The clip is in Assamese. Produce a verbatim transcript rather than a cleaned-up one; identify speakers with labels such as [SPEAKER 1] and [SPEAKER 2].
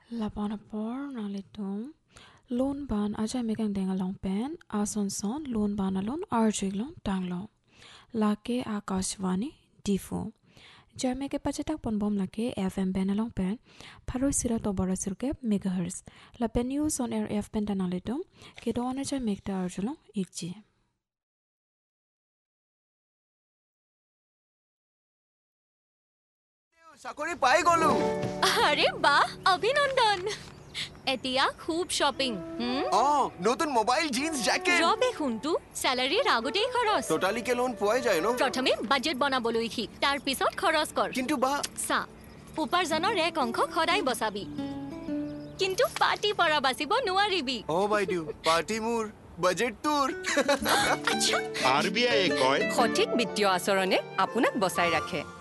[SPEAKER 1] Lapana por nalitum loan ban aja megang dengalong pen ason son loan ban alon arjiglon tanglo lake akashvani difo Jarme ke pachetak ponbom lake F M ben along pen pharo sira to bora sirke megahertz la pen news on air F pen tanalitum ke do onaja mekta arjulon ikji
[SPEAKER 2] চাকৰি পাই গলো
[SPEAKER 3] আরে বাহ অভিনন্দন এতিয়া খুব শপিং হুম
[SPEAKER 2] অ নতুন মোবাইল জিন্স জ্যাকেট
[SPEAKER 3] রবে খুনটু স্যালারির আগতেই খরচ
[SPEAKER 2] টোটালিকে লোন পোৱা যায় ন
[SPEAKER 3] প্রথমে বাজেট বনাবলৈ শিক তাৰ পিছত খৰচ কৰ
[SPEAKER 2] কিন্তু বা
[SPEAKER 3] সা উপাৰ্জনৰ এক অংশ সদায় বচাবি কিন্তু পাৰ্টি পৰা বাচিব নোৱাৰিবি
[SPEAKER 2] অ বাইদেউ পাৰ্টি মোৰ বাজেট তোৰ
[SPEAKER 3] আচ্ছা
[SPEAKER 4] আৰ বি আই কয়
[SPEAKER 5] সঠিক বিত্তীয় আচৰণে আপোনাক বচাই ৰাখে